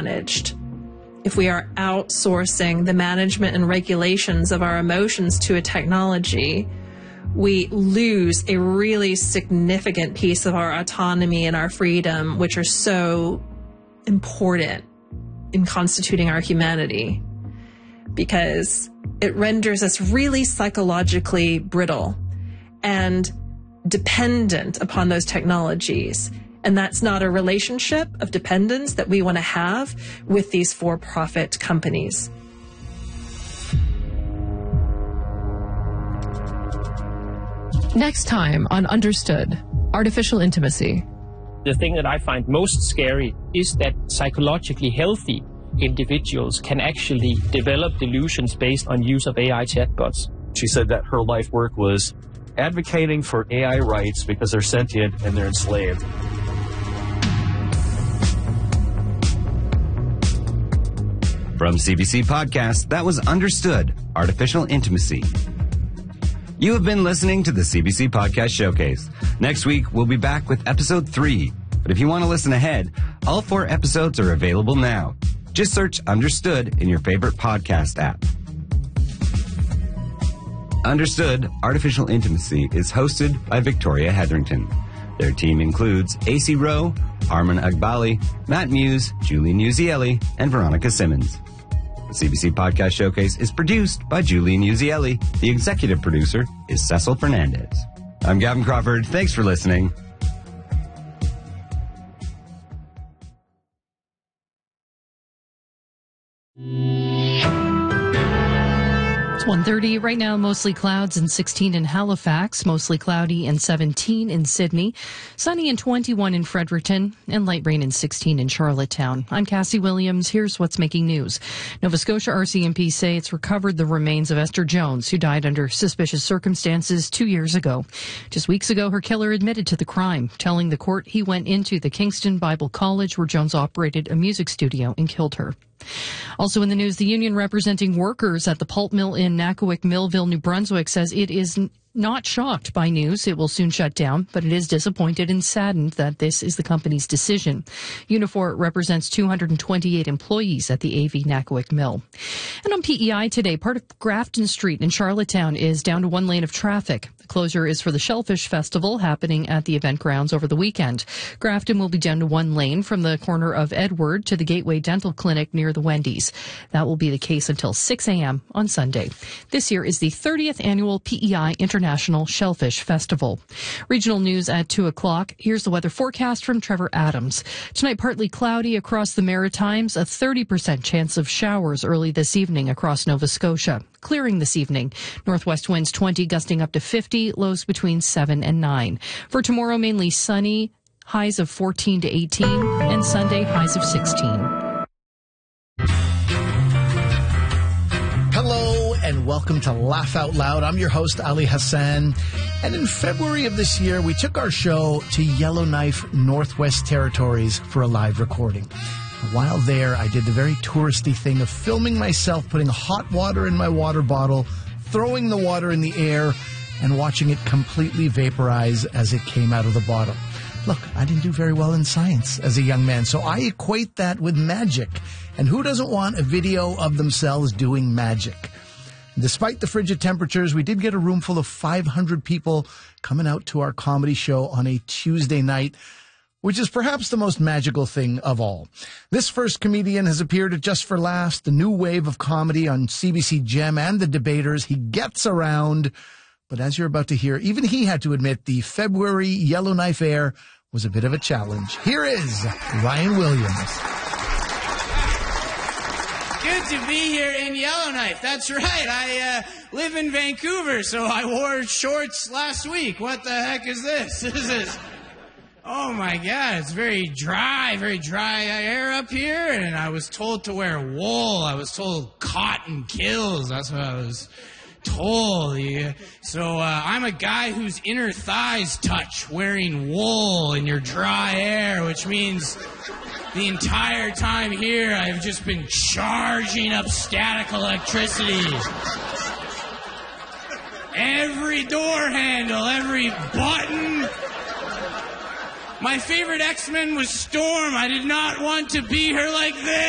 managed. If we are outsourcing the management and regulations of our emotions to a technology, we lose a really significant piece of our autonomy and our freedom, which are so important in constituting our humanity, because it renders us really psychologically brittle and dependent upon those technologies. And that's not a relationship of dependence that we want to have with these for-profit companies. Next time on Understood, Artificial Intimacy. The thing that I find most scary is that psychologically healthy individuals can actually develop delusions based on use of AI chatbots. She said that her life work was advocating for AI rights because they're sentient and they're enslaved. From CBC Podcast, that was Understood, Artificial Intimacy. You have been listening to the CBC Podcast Showcase. Next week, we'll be back with episode 3. But if you want to listen ahead, all 4 episodes are available now. Just search Understood in your favorite podcast app. Understood, Artificial Intimacy is hosted by Victoria Hetherington. Their team includes AC Rowe, Armin Agbali, Matt Muse, Julie Uzieli, and Veronica Simmons. The CBC Podcast Showcase is produced by Julie Uzieli. The executive producer is Cecil Fernandez. I'm Gavin Crawford. Thanks for listening. It's 1:30 right now, mostly clouds and 16 in Halifax, mostly cloudy and 17 in Sydney, sunny and 21 in Fredericton, and light rain and 16 in Charlottetown. I'm Cassie Williams. Here's what's making news. Nova Scotia RCMP say it's recovered the remains of Esther Jones, who died under suspicious circumstances 2 years ago. Just weeks ago, her killer admitted to the crime, telling the court he went into the Kingston Bible College where Jones operated a music studio and killed her. Also in the news, the union representing workers at the pulp mill in Nakawik Millville, New Brunswick, says it is not shocked by news it will soon shut down, but it is disappointed and saddened that this is the company's decision. Unifor represents 228 employees at the AV Nakawik Mill. And on PEI today, part of Grafton Street in Charlottetown is down to 1 lane of traffic. The closure is for the Shellfish Festival happening at the event grounds over the weekend. Grafton will be down to 1 lane from the corner of Edward to the Gateway Dental Clinic near the Wendy's. That will be the case until 6 a.m. on Sunday. This year is the 30th annual PEI International Shellfish Festival. Regional news at 2 o'clock. Here's the weather forecast from Trevor Adams. Tonight, partly cloudy across the Maritimes, a 30% chance of showers early this evening across Nova Scotia. Clearing this evening. Northwest winds 20, gusting up to 50, lows between 7 and 9. For tomorrow, mainly sunny, highs of 14 to 18, and Sunday, highs of 16. Hello and welcome to Laugh Out Loud. I'm your host, Ali Hassan. And in February of this year, we took our show to Yellowknife, Northwest Territories for a live recording. While there, I did the very touristy thing of filming myself putting hot water in my water bottle, throwing the water in the air, and watching it completely vaporize as it came out of the bottle. Look, I didn't do very well in science as a young man, so I equate that with magic. And who doesn't want a video of themselves doing magic? Despite the frigid temperatures, we did get a room full of 500 people coming out to our comedy show on a Tuesday night, which is perhaps the most magical thing of all. This first comedian has appeared at Just for Laughs, the new wave of comedy on CBC Gem and The Debaters. He gets around, but as you're about to hear, even he had to admit the February Yellowknife air was a bit of a challenge. Here is Ryan Williams. Good to be here in Yellowknife. That's right. I live in Vancouver, so I wore shorts last week. What the heck is this? This is... Oh my God, it's very dry air up here, and I was told to wear wool. I was told cotton kills. That's what I was told. Yeah. So I'm a guy whose inner thighs touch wearing wool in your dry air, which means the entire time here I've just been charging up static electricity. Every door handle, every button. My favorite X-Men was Storm. I did not want to be her like this.